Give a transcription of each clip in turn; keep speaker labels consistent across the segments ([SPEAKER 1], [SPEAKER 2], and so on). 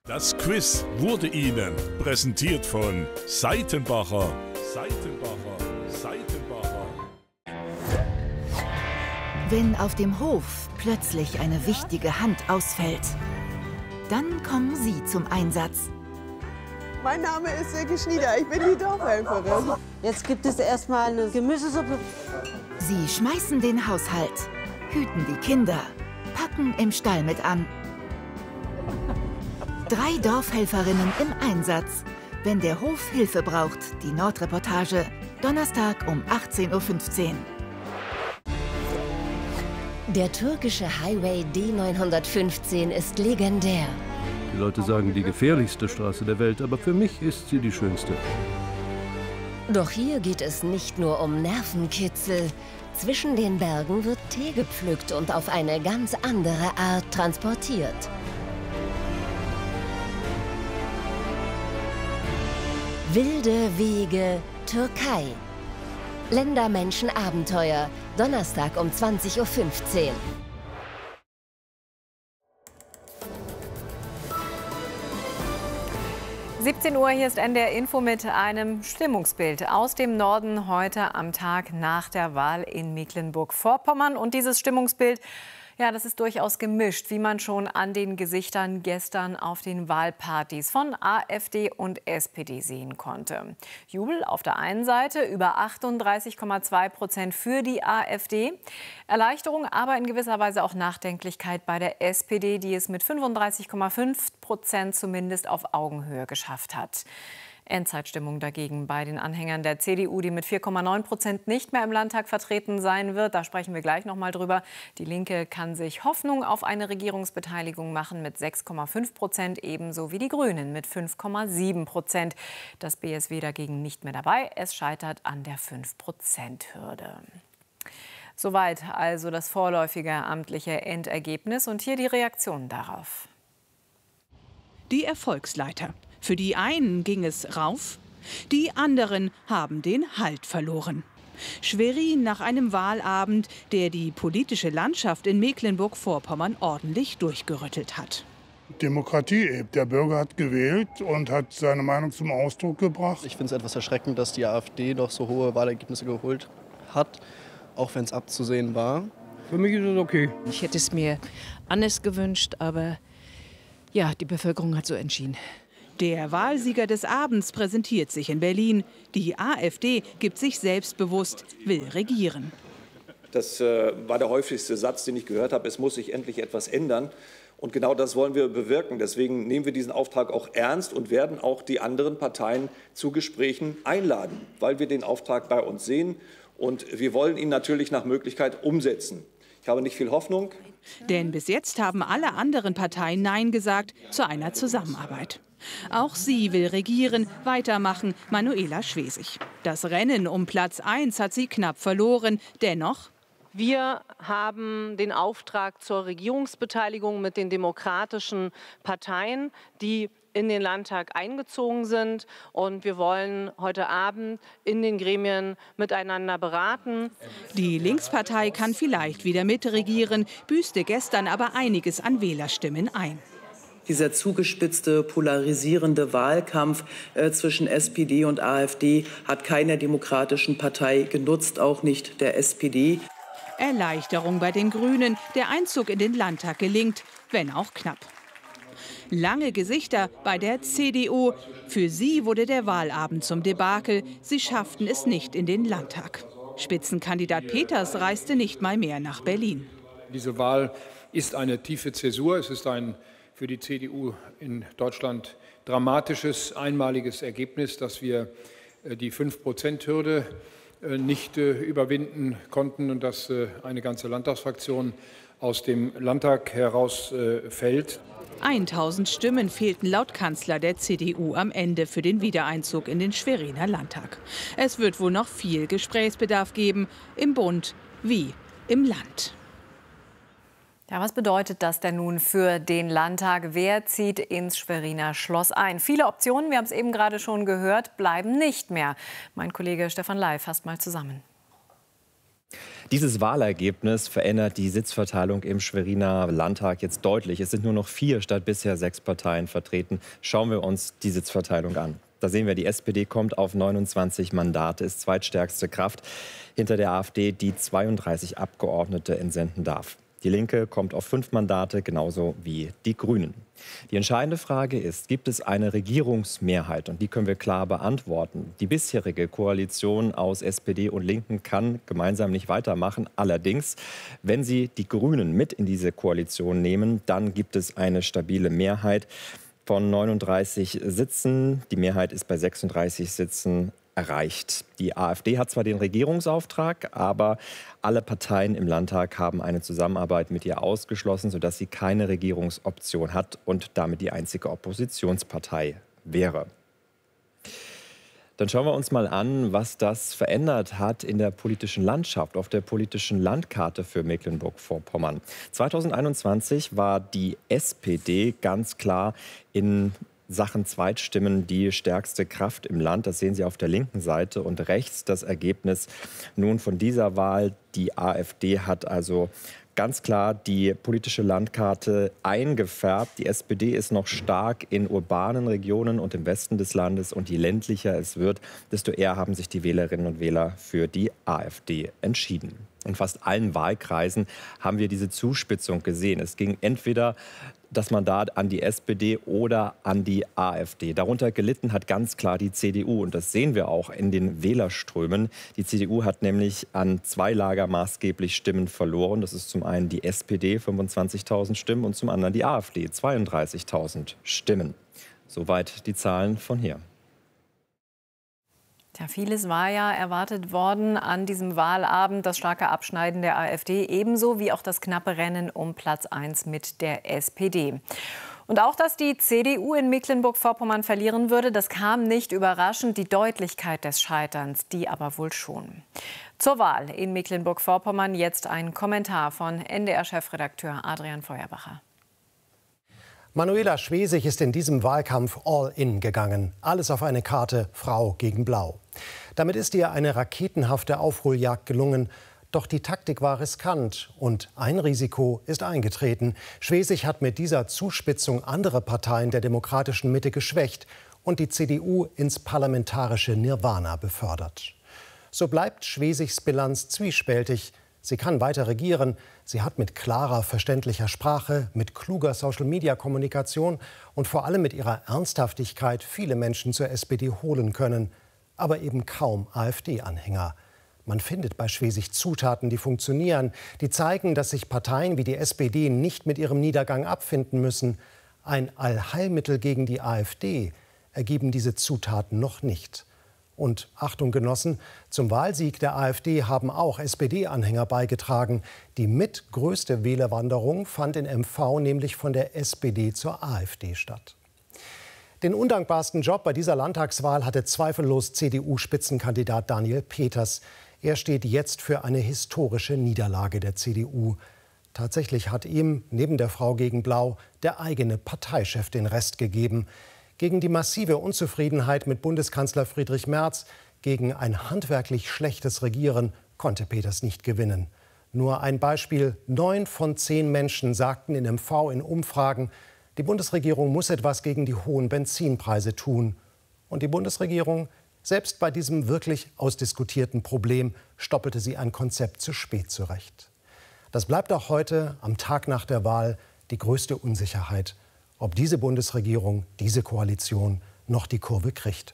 [SPEAKER 1] Das Quiz wurde Ihnen präsentiert von Seitenbacher.
[SPEAKER 2] Wenn auf dem Hof plötzlich eine wichtige Hand ausfällt, dann kommen Sie zum Einsatz.
[SPEAKER 3] Mein Name ist Silke Schnieder, ich bin die Dorfhelferin.
[SPEAKER 4] Jetzt gibt es erstmal eine Gemüsesuppe.
[SPEAKER 2] Sie schmeißen den Haushalt, hüten die Kinder, packen im Stall mit an. 3 Dorfhelferinnen im Einsatz, wenn der Hof Hilfe braucht. Die Nordreportage, Donnerstag um 18:15 Uhr.
[SPEAKER 5] Der türkische Highway D915 ist legendär.
[SPEAKER 6] Die Leute sagen, die gefährlichste Straße der Welt, aber für mich ist sie die schönste.
[SPEAKER 5] Doch hier geht es nicht nur um Nervenkitzel. Zwischen den Bergen wird Tee gepflückt und auf eine ganz andere Art transportiert. Wilde Wege, Türkei. Ländermenschen-Abenteuer, Donnerstag um 20:15 Uhr.
[SPEAKER 7] Uhr, hier ist NDR Info mit einem Stimmungsbild aus dem Norden heute am Tag nach der Wahl in Mecklenburg-Vorpommern. Und dieses Stimmungsbild, ja, das ist durchaus gemischt, wie man schon an den Gesichtern gestern auf den Wahlpartys von AfD und SPD sehen konnte. Jubel auf der einen Seite, über 38,2% für die AfD. Erleichterung, aber in gewisser Weise auch Nachdenklichkeit bei der SPD, die es mit 35,5% zumindest auf Augenhöhe geschafft hat. Endzeitstimmung dagegen bei den Anhängern der CDU, die mit 4,9% nicht mehr im Landtag vertreten sein wird. Da sprechen wir gleich noch mal drüber. Die Linke kann sich Hoffnung auf eine Regierungsbeteiligung machen mit 6,5%, ebenso wie die Grünen mit 5,7%. Das BSW dagegen nicht mehr dabei. Es scheitert an der 5%-Hürde. Soweit also das vorläufige amtliche Endergebnis. Und hier die Reaktion darauf.
[SPEAKER 8] Die Erfolgsleiter. Für die einen ging es rauf, die anderen haben den Halt verloren. Schwerin nach einem Wahlabend, der die politische Landschaft in Mecklenburg-Vorpommern ordentlich durchgerüttelt hat.
[SPEAKER 9] Demokratie eben. Der Bürger hat gewählt und hat seine Meinung zum Ausdruck gebracht.
[SPEAKER 10] Ich finde es etwas erschreckend, dass die AfD doch so hohe Wahlergebnisse geholt hat, auch wenn es abzusehen war.
[SPEAKER 11] Für mich ist es okay.
[SPEAKER 12] Ich hätte es mir anders gewünscht, aber ja, die Bevölkerung hat so entschieden.
[SPEAKER 8] Der Wahlsieger des Abends präsentiert sich in Berlin. Die AfD gibt sich selbstbewusst, will regieren.
[SPEAKER 13] Das war der häufigste Satz, den ich gehört habe. Es muss sich endlich etwas ändern. Und genau das wollen wir bewirken. Deswegen nehmen wir diesen Auftrag auch ernst und werden auch die anderen Parteien zu Gesprächen einladen, weil wir den Auftrag bei uns sehen. Und wir wollen ihn natürlich nach Möglichkeit umsetzen. Ich habe nicht viel Hoffnung.
[SPEAKER 8] Denn bis jetzt haben alle anderen Parteien Nein gesagt zu einer Zusammenarbeit. Auch sie will regieren, weitermachen, Manuela Schwesig. Das Rennen um Platz 1 hat sie knapp verloren. Dennoch:
[SPEAKER 14] Wir haben den Auftrag zur Regierungsbeteiligung mit den demokratischen Parteien, die in den Landtag eingezogen sind. Und wir wollen heute Abend in den Gremien miteinander beraten.
[SPEAKER 8] Die Linkspartei kann vielleicht wieder mitregieren, büßte gestern aber einiges an Wählerstimmen ein.
[SPEAKER 15] Dieser zugespitzte, polarisierende Wahlkampf zwischen SPD und AfD hat keiner demokratischen Partei genutzt, auch nicht der SPD.
[SPEAKER 8] Erleichterung bei den Grünen. Der Einzug in den Landtag gelingt, wenn auch knapp. Lange Gesichter bei der CDU. Für sie wurde der Wahlabend zum Debakel. Sie schafften es nicht in den Landtag. Spitzenkandidat Peters reiste nicht mal mehr nach Berlin.
[SPEAKER 16] Diese Wahl ist eine tiefe Zäsur. Es ist ein für die CDU in Deutschland dramatisches, einmaliges Ergebnis, dass wir die 5%-Hürde nicht überwinden konnten und dass eine ganze Landtagsfraktion aus dem Landtag herausfällt.
[SPEAKER 8] 1000 Stimmen fehlten laut Kanzler der CDU am Ende für den Wiedereinzug in den Schweriner Landtag. Es wird wohl noch viel Gesprächsbedarf geben, im Bund wie im Land.
[SPEAKER 7] Ja, was bedeutet das denn nun für den Landtag? Wer zieht ins Schweriner Schloss ein? Viele Optionen, wir haben es eben gerade schon gehört, bleiben nicht mehr. Mein Kollege Stefan Lai fasst mal zusammen.
[SPEAKER 11] Dieses Wahlergebnis verändert die Sitzverteilung im Schweriner Landtag jetzt deutlich. Es sind nur noch 4 statt bisher 6 Parteien vertreten. Schauen wir uns die Sitzverteilung an. Da sehen wir, die SPD kommt auf 29 Mandate, ist zweitstärkste Kraft hinter der AfD, die 32 Abgeordnete entsenden darf. Die Linke kommt auf 5 Mandate, genauso wie die Grünen. Die entscheidende Frage ist, gibt es eine Regierungsmehrheit? Und die können wir klar beantworten. Die bisherige Koalition aus SPD und Linken kann gemeinsam nicht weitermachen. Allerdings, wenn sie die Grünen mit in diese Koalition nehmen, dann gibt es eine stabile Mehrheit von 39 Sitzen. Die Mehrheit ist bei 36 Sitzen erreicht. Die AfD hat zwar den Regierungsauftrag, aber alle Parteien im Landtag haben eine Zusammenarbeit mit ihr ausgeschlossen, sodass sie keine Regierungsoption hat und damit die einzige Oppositionspartei wäre. Dann schauen wir uns mal an, was das verändert hat in der politischen Landschaft, auf der politischen Landkarte für Mecklenburg-Vorpommern. 2021 war die SPD ganz klar in Sachen Zweitstimmen die stärkste Kraft im Land. Das sehen Sie auf der linken Seite und rechts das Ergebnis nun von dieser Wahl. Die AfD hat also ganz klar die politische Landkarte eingefärbt. Die SPD ist noch stark in urbanen Regionen und im Westen des Landes. Und je ländlicher es wird, desto eher haben sich die Wählerinnen und Wähler für die AfD entschieden. In fast allen Wahlkreisen haben wir diese Zuspitzung gesehen. Es ging entweder das Mandat an die SPD oder an die AfD. Darunter gelitten hat ganz klar die CDU. Und das sehen wir auch in den Wählerströmen. Die CDU hat nämlich an 2 Lager maßgeblich Stimmen verloren. Das ist zum einen die SPD, 25.000 Stimmen, und zum anderen die AfD, 32.000 Stimmen. Soweit die Zahlen von hier.
[SPEAKER 7] Ja, vieles war ja erwartet worden an diesem Wahlabend. Das starke Abschneiden der AfD, ebenso wie auch das knappe Rennen um Platz 1 mit der SPD. Und auch, dass die CDU in Mecklenburg-Vorpommern verlieren würde, das kam nicht überraschend. Die Deutlichkeit des Scheiterns, die aber wohl schon. Zur Wahl in Mecklenburg-Vorpommern jetzt ein Kommentar von NDR-Chefredakteur Adrian Feuerbacher.
[SPEAKER 17] Manuela Schwesig ist in diesem Wahlkampf all in gegangen. Alles auf eine Karte Frau gegen Blau. Damit ist ihr eine raketenhafte Aufholjagd gelungen. Doch die Taktik war riskant und ein Risiko ist eingetreten. Schwesig hat mit dieser Zuspitzung andere Parteien der demokratischen Mitte geschwächt und die CDU ins parlamentarische Nirvana befördert. So bleibt Schwesigs Bilanz zwiespältig. Sie kann weiter regieren. Sie hat mit klarer, verständlicher Sprache, mit kluger Social-Media-Kommunikation und vor allem mit ihrer Ernsthaftigkeit viele Menschen zur SPD holen können. Aber eben kaum AfD-Anhänger. Man findet bei Schwesig Zutaten, die funktionieren, die zeigen, dass sich Parteien wie die SPD nicht mit ihrem Niedergang abfinden müssen. Ein Allheilmittel gegen die AfD ergeben diese Zutaten noch nicht. Und Achtung Genossen, zum Wahlsieg der AfD haben auch SPD-Anhänger beigetragen. Die mitgrößte Wählerwanderung fand in MV nämlich von der SPD zur AfD statt. Den undankbarsten Job bei dieser Landtagswahl hatte zweifellos CDU-Spitzenkandidat Daniel Peters. Er steht jetzt für eine historische Niederlage der CDU. Tatsächlich hat ihm, neben der Frau gegen Blau, der eigene Parteichef den Rest gegeben. Gegen die massive Unzufriedenheit mit Bundeskanzler Friedrich Merz, gegen ein handwerklich schlechtes Regieren konnte Peters nicht gewinnen. Nur ein Beispiel: 9 von 10 Menschen sagten in MV in Umfragen, die Bundesregierung muss etwas gegen die hohen Benzinpreise tun. Und die Bundesregierung, selbst bei diesem wirklich ausdiskutierten Problem, stoppelte sie ein Konzept zu spät zurecht. Das bleibt auch heute, am Tag nach der Wahl, die größte Unsicherheit, ob diese Bundesregierung, diese Koalition noch die Kurve kriegt.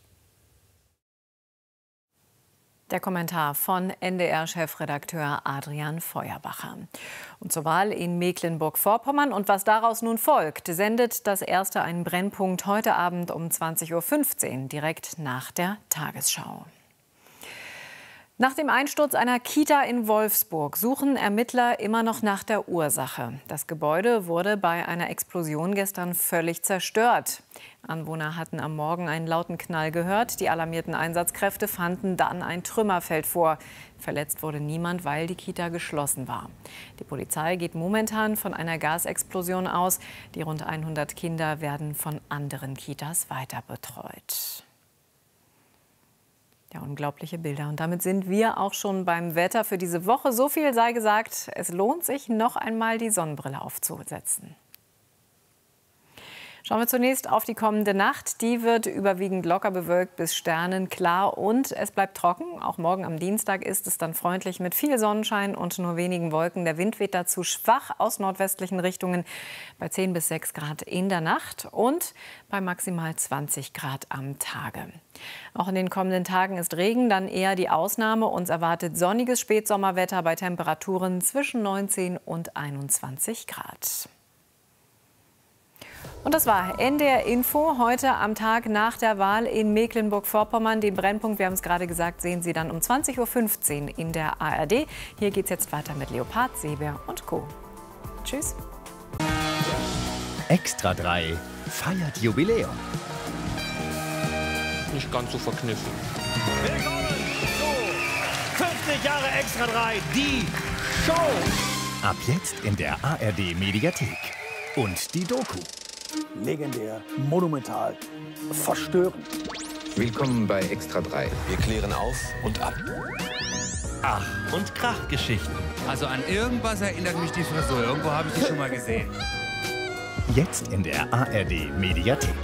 [SPEAKER 7] Der Kommentar von NDR-Chefredakteur Adrian Feuerbacher. Und zur Wahl in Mecklenburg-Vorpommern und was daraus nun folgt, sendet das Erste einen Brennpunkt heute Abend um 20:15 Uhr, direkt nach der Tagesschau. Nach dem Einsturz einer Kita in Wolfsburg suchen Ermittler immer noch nach der Ursache. Das Gebäude wurde bei einer Explosion gestern völlig zerstört. Anwohner hatten am Morgen einen lauten Knall gehört. Die alarmierten Einsatzkräfte fanden dann ein Trümmerfeld vor. Verletzt wurde niemand, weil die Kita geschlossen war. Die Polizei geht momentan von einer Gasexplosion aus. Die rund 100 Kinder werden von anderen Kitas weiter betreut. Ja, unglaubliche Bilder. Und damit sind wir auch schon beim Wetter für diese Woche. So viel sei gesagt, es lohnt sich, noch einmal die Sonnenbrille aufzusetzen. Schauen wir zunächst auf die kommende Nacht. Die wird überwiegend locker bewölkt bis sternenklar und es bleibt trocken. Auch morgen am Dienstag ist es dann freundlich mit viel Sonnenschein und nur wenigen Wolken. Der Wind weht dazu schwach aus nordwestlichen Richtungen bei 10 bis 6 Grad in der Nacht und bei maximal 20 Grad am Tage. Auch in den kommenden Tagen ist Regen dann eher die Ausnahme. Uns erwartet sonniges Spätsommerwetter bei Temperaturen zwischen 19 und 21 Grad. Und das war NDR Info heute am Tag nach der Wahl in Mecklenburg-Vorpommern. Den Brennpunkt, wir haben es gerade gesagt, sehen Sie dann um 20:15 Uhr in der ARD. Hier geht es jetzt weiter mit Leopard, Seebär und Co. Tschüss.
[SPEAKER 18] Extra 3 feiert Jubiläum.
[SPEAKER 19] Nicht ganz so verkniffen.
[SPEAKER 18] Willkommen zu 50 Jahre Extra 3, die Show. Ab jetzt in der ARD Mediathek. Und die Doku.
[SPEAKER 20] Legendär, monumental, verstörend.
[SPEAKER 21] Willkommen bei Extra 3.
[SPEAKER 22] Wir klären auf und ab.
[SPEAKER 18] Ach, und Krachgeschichten.
[SPEAKER 23] Also an irgendwas erinnert mich die Frisur. Irgendwo habe ich die schon mal gesehen.
[SPEAKER 18] Jetzt in der ARD Mediathek.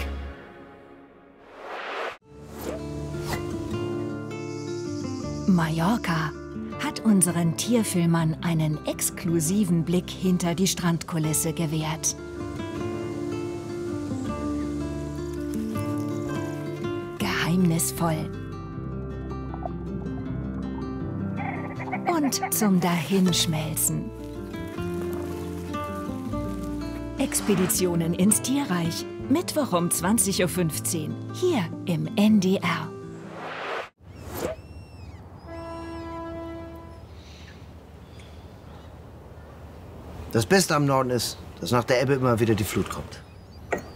[SPEAKER 2] Mallorca hat unseren Tierfilmern einen exklusiven Blick hinter die Strandkulisse gewährt. Geheimnisvoll und zum Dahinschmelzen. Expeditionen ins Tierreich. Mittwoch um 20:15 Uhr hier im NDR.
[SPEAKER 24] Das Beste am Norden ist, dass nach der Ebbe immer wieder die Flut kommt.